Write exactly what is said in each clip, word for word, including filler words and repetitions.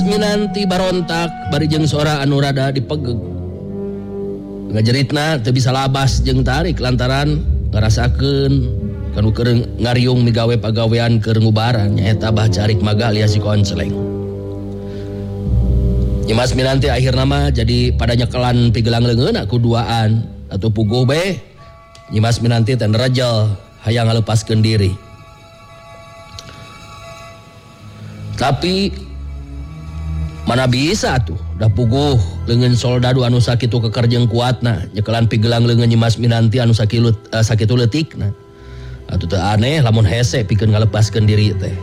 Minanti barontak bari jeung sora anu rada dipegeg. Ngajeritna teu bisa labas jeung tarik lantaran ngarasakeun kanu keur ngariung migawe pagawean keur ngubaran nyaeta Bah Carik Maga alias si Konceleng. Nyimas Minanti akhirna mah jadi pada nyekelan pigelang leungeun aku duaan atuh puguh be. Nyimas Minanti teh nerejel hayang ngalepaskeun diri. Tapi mana bisa tuh dah puguh leungeun soldadu anu sakitu keker jeung kuatna nyekelan pigelang leungeun Nyimas Minanti anu sakitu uh, sakitu leutikna. Atuh teu aneh lamun hese pikeun ngalepaskeun diri teh.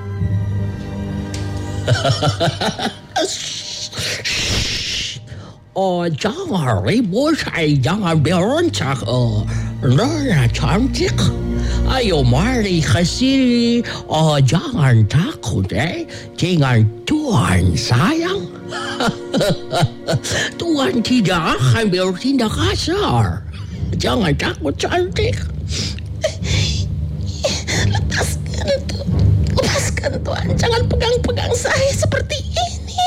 Oh jangan ribut, saya jangan berontak. Oh, Nona cantik. Ayo mari ke sini. Oh jangan takut eh. Jangan Tuhan sayang. Tuhan tidak akan bertindak kasar. Jangan takut cantik. Lepaskan Tuhan. Lepaskan Tuhan. Jangan pegang-pegang saya seperti ini.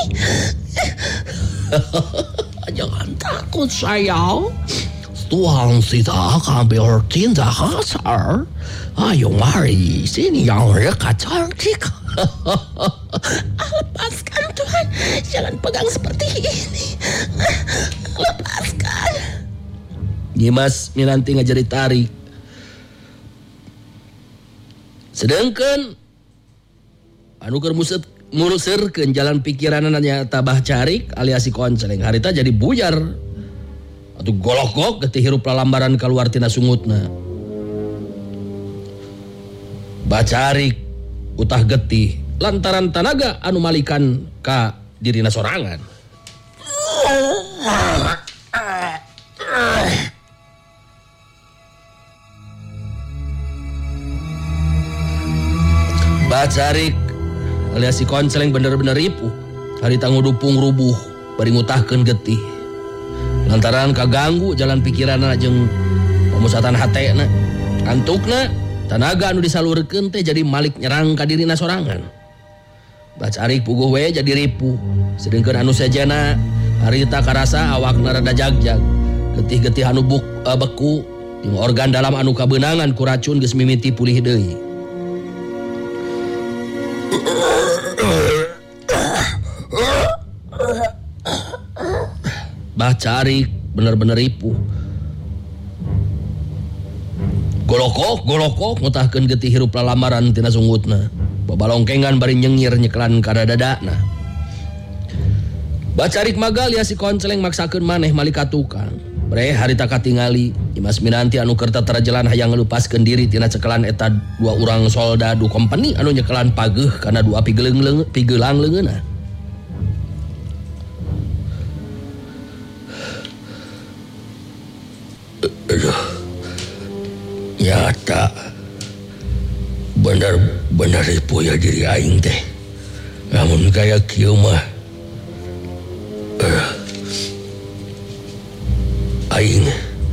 Jangan takut sayang. Tuhan tidak akan bertindak kasar. Ayo mari sini yang dekat cantik. Lepaskan Tuhan. Jangan pegang seperti ini. Lepaskan. Nyimas Minanti ngajari tarik. Sedangkan anu keur museuh muruserkeun jalan pikiranna nyaeta Bah Carik alias si Konceleng harita jadi buyar. Atuh golok-golok getih hirup lalambaran kaluar tina sungutna. Bah Carik utah getih lantaran tanaga anu malikan ka dirina sorangan. Bah Carik alias si Konceleng bener-bener ripuh. Harita ngudupung rubuh bari ngutahkeun getih. Lantaran kaganggu jalan pikiranna jeung pemusatan hatena. Antukna tanaga anu disalurkeun teh jadi malik nyerang ka dirina sorangan. Bah Carik puguh we jadi ripuh. Sedengkeun anu sejana harita karasa awakna rada jagjag. Getih-getih anu buk, uh, beku jeung organ dalam anu kabeunangan ku racun geus mimiti pulih deui. Bah Carik bener-bener ripuh. Golokok, golokok ngutahkeun getih hirup lalamaran tina sungutna. Babalongkengan bari nyengir nyekelan kada dadana. Bah Carik Maga alias si Konceleng maksakeun maneh malika tukang. Bre harita katingali Nyimas Minanti anu keur tatarajelan hayang ngelupaskeun diri tina cekelan eta dua urang soldadu kompeni anu nyekelan pageuh kana dua pigelang pigelang leungeunna. Aduh, nyata benar-benar ripuh ya diri aing teh. Namun kayak kieu mah uh, aing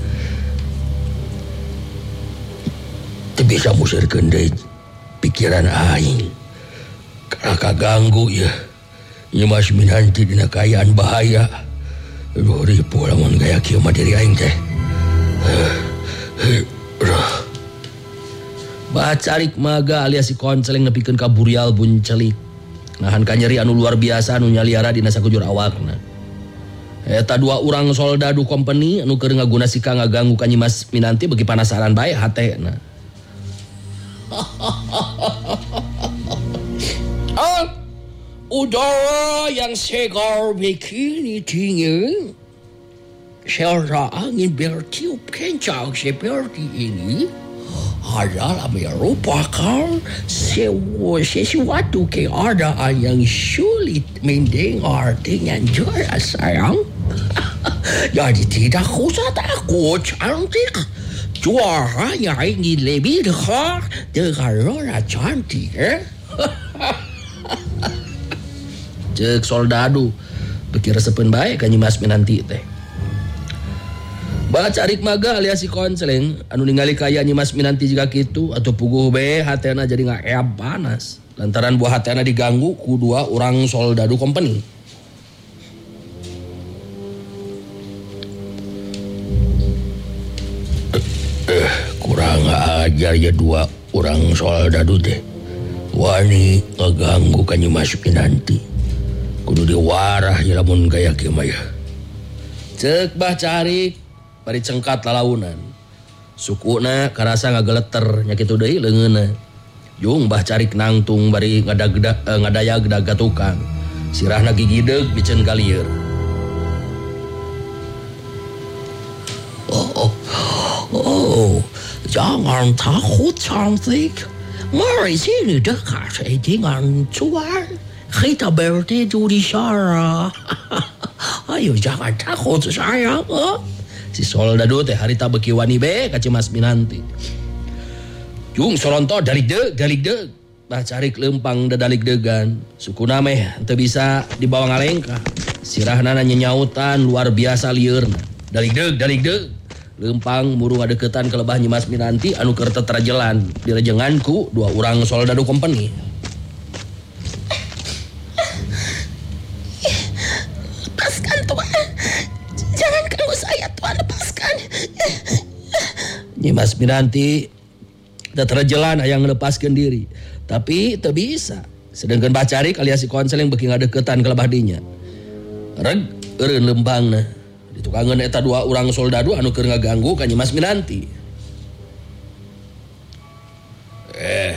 teu bisa musirkeun deui pikiran aing. Karena kaganggu ya Nyimas Minanti dina kaayaan bahaya. Aduh ripuh lamun kayak kieu mah diri aing teh. Bah Carik Maga alias si Konceleng nepikeun ka burial buncelik. Nahan ka nyeri anu luar biasa anu nyaliara dina sakujur awakna. Eta dua urang soldadu kompeni anu keur ngaguna sika ngaganggu ka Nyimas Minanti beuki panasaran bae hatena. Ah, udara yang segar begini dingin. Serta angin bertiup kencang seperti ini adalah merupakan sesuatu keadaan yang sulit mendengar dengan jelas sayang. Jadi tidak usah takut cantik. Suaranya ingin lebih dekat dengan Nona cantik eh? Cek soldadu pikir resepeun bae ka Nyimas Minanti teh. Bah Carik Maga alias si Konceleng anu ningali kaya Nyimas Minanti juga kitu atuh puguh be hatena jadi ngaeab panas. lantaran buah hatena diganggu ku dua orang soldadu company. Eh, kurang ajar ya dua orang soldadu teh. Wani ngeganggu kan Nyimas Minanti. Kudu diwarah ya lamun gaya kieu mah ya. Ceuk Bah Carik bari cengkat lalaunan. Sukuna karasa ngageleter nya kitu deui leungeunna. Jung Bah Carik nangtung bari ngadagda eh, ngadaya gadaga tukang. Sirahna gigideug biceun kalieur. Oh, oh, oh, jangan takut cantik. Mari sini dekat dengan Tuan. Kita bertidur di sana. Ayo jangan takut sayang. Eh? Si soldadu teh harita beki wani be ka Cimas Minanti. Jung soronto dalik deug dalik deug. Bah Carik lempang dadalik degan. Sukuna meh teu bisa dibawa ngalengka. Sirahna nyanyautan luar biasa liurna. Dalik deug dalik deug. Lempang muru ngadeukeutan ka lebah Nyimas Minanti anu keur teterajelan direjengan ku dua urang soldadu company. Lepaskan Tuan. Jangan ganggu saya Tuan, lepaskan. Nyimas Minanti teterajelan hayang nglepaskeun diri, tapi teu bisa. Sedengkeun Bah Carik alias si konseleng beuki ngadeukeutan ka lebah dinya. Reg eureun lempangna. Ditukangeun eta dua urang soldadu anu keur ngaganggu ka Nyimas Minanti. Eh,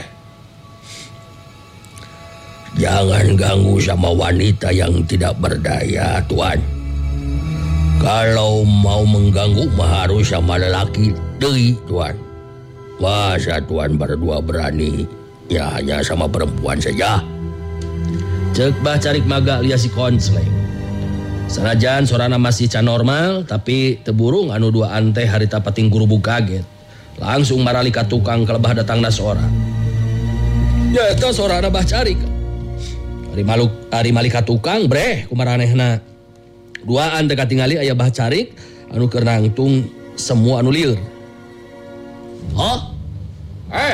jangan ganggu sama wanita yang tidak berdaya, Tuan. Kalau mau mengganggu mah harus sama lelaki deui, Tuan. Masa Tuan berdua berani ya hanya sama perempuan saja? Ceuk Bah Carik maga alias si konseleng. Sanajan sorana masih can normal, tapi teburung anu duaan teh harita pating gurubug kaget. Langsung marali ka tukang kelebah datangna seorang. Ya eta sorana Bah Carik. Ari maluk ari malika tukang breh kumaranehna. Duaan teh katingali aya Bah Carik anu keur nangtung semua anu lieur. Hah? Eh,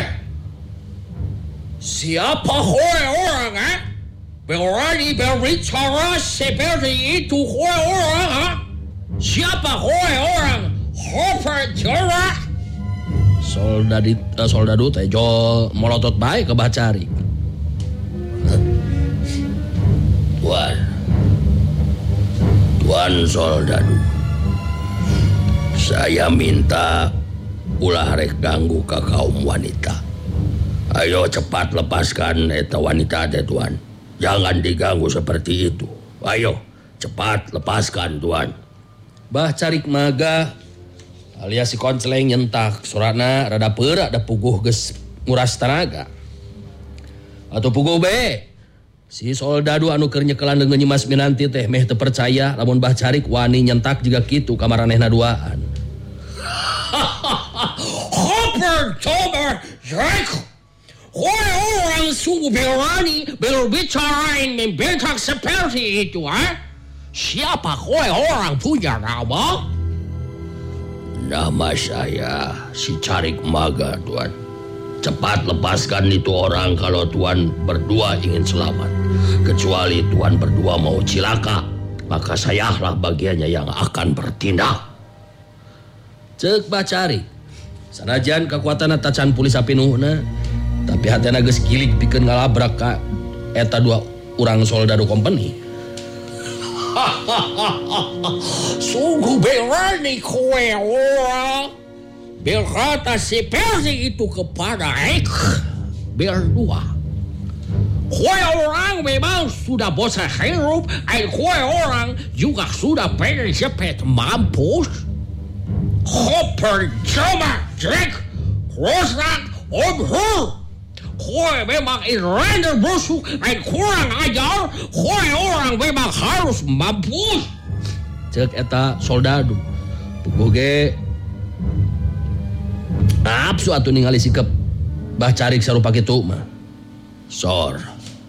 siapa hoi orang, eh? Berani berbicara seperti itu hoi orang, ha? Siapa hoi orang? Hopper Jera? Soldadu uh, soldadu teh jo molotot bae ke Bah Carik. Tuan, Tuan soldadu, saya minta ulah rek ganggu ka kaum wanita. Ayo cepat lepaskan eta wanita teh Tuan. Jangan diganggu seperti itu. Ayo cepat lepaskan Tuan. Bah Carik maga alias si konseleng nyentak surana rada peurak da puguh geus nguras tenaga. Atuh puguh be. Si soldadu anu keur nyekelan dengan Nyimas Minanti teh meh teu percaya lamun Bah Carik wani nyentak jiga kitu ka maranehna duaan. Hopper Tober Jack, hoi orang sungguh berani berbicara dan membentak seperti itu, ha? Siapa hoi orang punya nama? Nama saya si Carik Maga, Tuan. Cepat lepaskan itu orang kalau Tuan berdua ingin selamat. Kecuali Tuan berdua mau cilaka, maka sayalah bagiannya yang akan bertindak. Ceuk Bah Carik. Sanajan kakuatanna tacan pulis sapinuhna, tapi hatena geus kilig pikeun ngalabrak ka eta dua urang soldadu company. Sungguh berani kowe orang berkata seperti itu kepada ek berdua. Kowe orang memang sudah bosan hidup, dan kowe orang juga sudah pengen cepet mampus. Hopper, coba, Jack, rusak, obhur. Kowe memang irender busuk dan kurang ajar. Kowe orang memang harus mampus. Cek eta soldadu. Puguh ge napsu atuh ningali sikep Bah Carik sarupa kitu mah. Sor.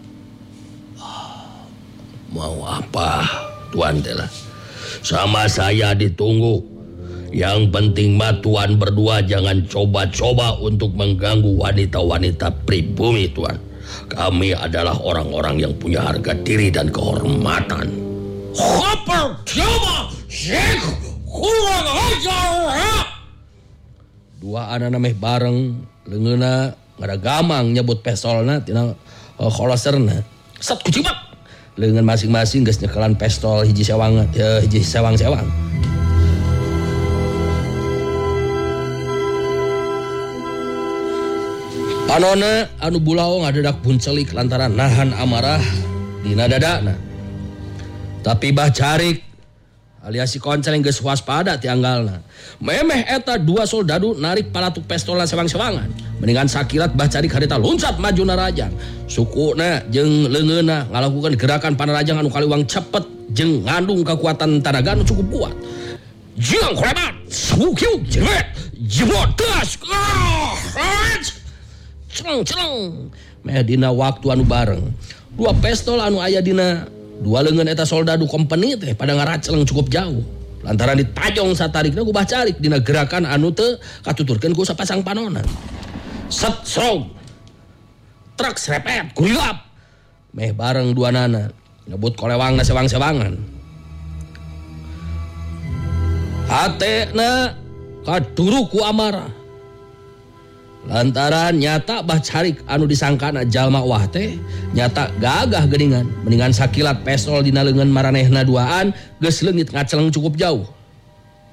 Mau apa, Tuan teh lah. Sama saya ditunggu. Yang penting mah Tuan berdua jangan coba-coba untuk mengganggu wanita-wanita pribumi, Tuan. Kami adalah orang-orang yang punya harga diri dan kehormatan. Hopper, coba, Zek, kurang ajar, ha? Dua anak nameh bareng, leungeuna ngada gamang nyebut pistolna tina uh, holoserna. Sat kucimak. Leungeun masing-masing geus nyekelan pistol hiji sewang, uh, hiji sewang-sewang. Panona anu bulau ngadedak buncelik lantaran nahan amarah dina dadana. Tapi bah carik alias si konceleng geus waspada ti anggalna. Memeh eta dua soldadu narik palatuk pistolna sewang-sewangan. Mendingan sakilat bah carik harita loncat maju na rajang. Sukuna jeung leungeuna ngalakukeun gerakan panarajang anu kaliwang cepet jeung ngandung kekuatan tenaga anu cukup kuat. Jeung krebat, sukiu jeret, jebodas. Celeng-celeng meh dina waktu anu bareng dua pistol anu aya dina dua leungeun eta soldadu kompeni teh pada ngaraceleng cukup jauh lantaran ditajong satarikna ku bah carik dina gerakan anu teu katuturkeun ku sapasang panona. Set srog truk serepet gulap meh bareng dua nana ngebut kolewangna sewang-sewangan. Hatena kaduru ku amarah lantaran nyata bah carik anu disangkana jalma wah teh nyata gagah geuningan mendingan sakilat pistol dina leungeun maranehna duaan geus leungit ngaceleng cukup jauh.